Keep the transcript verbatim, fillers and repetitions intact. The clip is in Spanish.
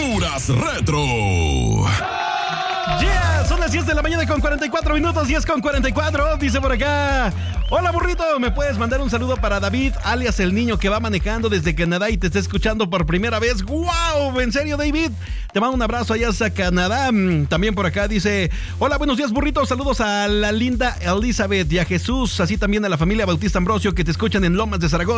Honduras Retro. Yeah, son las diez de la mañana con cuarenta y cuatro minutos, diez con cuarenta y cuatro, dice por acá. Hola, burrito, ¿me puedes mandar un saludo para David, alias el niño que va manejando desde Canadá y te está escuchando por primera vez? ¡Wow! ¿En serio, David? Te mando un abrazo allá hasta Canadá. También por acá dice, hola, buenos días, burrito, saludos a la linda Elizabeth y a Jesús, así también a la familia Bautista Ambrosio que te escuchan en Lomas de Zaragoza.